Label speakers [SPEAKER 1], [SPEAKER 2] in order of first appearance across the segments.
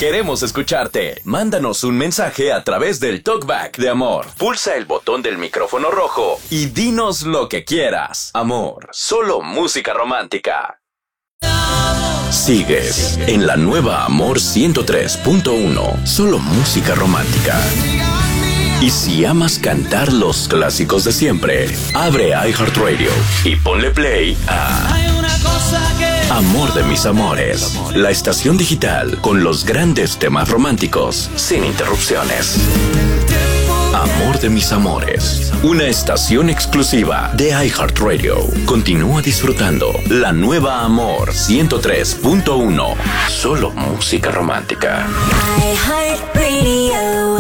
[SPEAKER 1] Queremos escucharte. Mándanos un mensaje a través del Talkback de Amor. Pulsa el botón del micrófono rojo y dinos lo que quieras. Amor, solo música romántica. Sigues en la nueva Amor 103.1. Solo música romántica. Y si amas cantar los clásicos de siempre, abre iHeartRadio y ponle play a Amor de mis amores, la estación digital con los grandes temas románticos sin interrupciones. Amor de mis amores, una estación exclusiva de iHeartRadio. Continúa disfrutando la nueva Amor 103.1. Solo música romántica. iHeartRadio.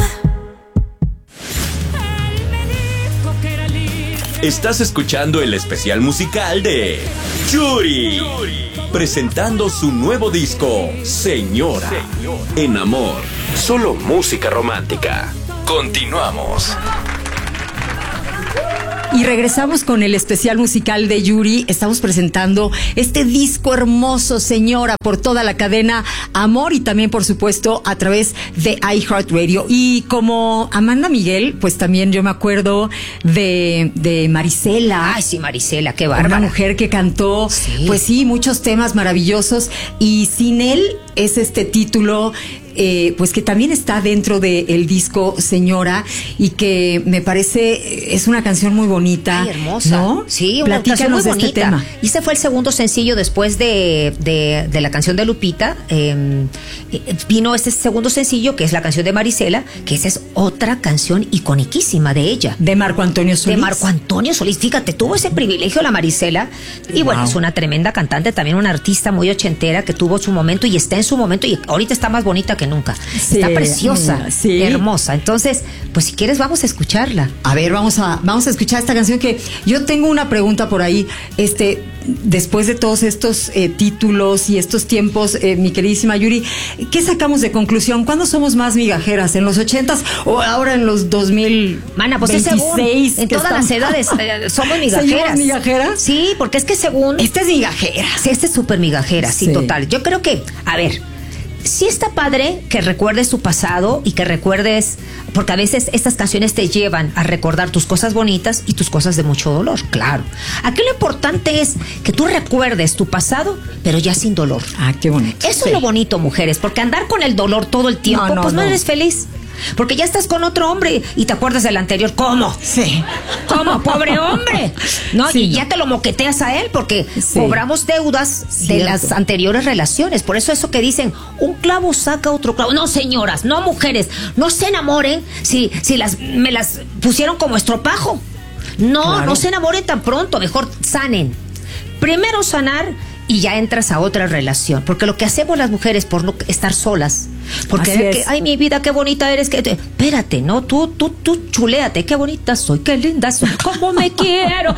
[SPEAKER 1] Estás escuchando el especial musical de Yuri, presentando su nuevo disco, Señora, en Amor, solo música romántica. Continuamos.
[SPEAKER 2] Y regresamos con el especial musical de Yuri. Estamos presentando este disco hermoso, Señora, por toda la cadena Amor y también, por supuesto, a través de iHeartRadio. Y como Amanda Miguel, pues también yo me acuerdo de Marisela.
[SPEAKER 3] Ay, sí, Marisela, qué bárbara.
[SPEAKER 2] Una mujer que cantó, pues sí, muchos temas maravillosos. Y Sin él es este título, pues que también está dentro del disco Señora y que me parece es una canción muy bonita.
[SPEAKER 3] Ay, hermosa.
[SPEAKER 2] ¿No?
[SPEAKER 3] Sí, una canción muy bonita. Este tema. Y este fue el segundo sencillo después de la canción de Lupita. Vino este segundo sencillo, que es la canción de Marisela, que esa es otra canción iconiquísima de ella.
[SPEAKER 2] De Marco Antonio Solís.
[SPEAKER 3] De Marco Antonio Solís. Fíjate, tuvo ese privilegio la Marisela. Y bueno, es una tremenda cantante, también una artista muy ochentera que tuvo su momento y está en su momento y ahorita está más bonita que nunca. Sí, está preciosa, hermosa. Entonces, pues si quieres vamos a escucharla.
[SPEAKER 2] A ver, vamos a escuchar esta canción que yo tengo una pregunta por ahí. Después de todos estos títulos y estos tiempos, mi queridísima Yuri, ¿qué sacamos de conclusión? ¿Cuándo somos más migajeras? ¿En los 80s o ahora en los 2000?
[SPEAKER 3] Mana, pues es según, en todas las edades somos migajeras.
[SPEAKER 2] ¿Somos migajeras?
[SPEAKER 3] Sí, porque es que según...
[SPEAKER 2] Esta es migajera.
[SPEAKER 3] Sí, esta es súper migajera, sí, total. Yo creo que, a ver, sí está padre que recuerdes tu pasado y que recuerdes, porque a veces estas canciones te llevan a recordar tus cosas bonitas y tus cosas de mucho dolor, claro. Aquí lo importante es que tú recuerdes tu pasado, pero ya sin dolor.
[SPEAKER 2] Ah, qué bonito.
[SPEAKER 3] Eso es lo bonito, mujeres, porque andar con el dolor todo el tiempo, pues no eres feliz. Porque ya estás con otro hombre y te acuerdas del anterior. ¿Cómo?
[SPEAKER 2] Sí.
[SPEAKER 3] ¿Cómo? ¡Pobre hombre! ¿No? Sí, y ya te lo moqueteas a él porque cobramos deudas de las anteriores relaciones. Por eso que dicen, un clavo saca otro clavo. No, señoras, no mujeres, no se enamoren si me las pusieron como estropajo. No, no se enamoren tan pronto, mejor sanen. Primero sanar y ya entras a otra relación. Porque lo que hacemos las mujeres por no estar solas, porque ay, mi vida, qué bonita eres, espérate, no, tú chuléate, qué bonita soy, qué linda soy, cómo me quiero,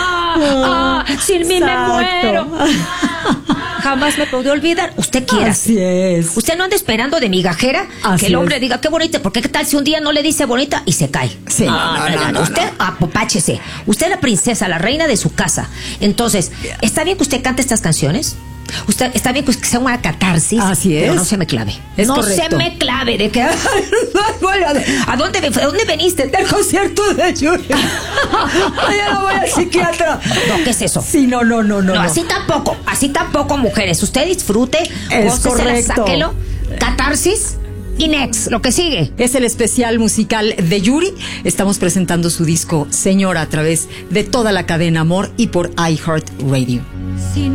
[SPEAKER 3] sin mí me muero. Jamás me podré olvidar. Usted quiera.
[SPEAKER 2] Así es.
[SPEAKER 3] Usted no anda esperando de migajera que el hombre diga qué bonita, porque qué tal si un día no le dice bonita y se cae.
[SPEAKER 2] Sí. No.
[SPEAKER 3] Usted apopáchese. Usted es la princesa, la reina de su casa. Entonces, ¿está bien que usted cante estas canciones? Usted está bien que sea una catarsis.
[SPEAKER 2] Así es.
[SPEAKER 3] Pero no se me clave.
[SPEAKER 2] Es
[SPEAKER 3] no
[SPEAKER 2] correcto.
[SPEAKER 3] se me clave de que ¿a dónde veniste? Del concierto de Yuri. Ya no voy al psiquiatra. No, ¿qué es eso?
[SPEAKER 2] Sí, no.
[SPEAKER 3] No, así tampoco, mujeres. Usted disfrute,
[SPEAKER 2] correcto.
[SPEAKER 3] Sáquelo, catarsis y next, lo que sigue.
[SPEAKER 2] Es el especial musical de Yuri. Estamos presentando su disco Señora a través de toda la cadena Amor y por iHeartRadio.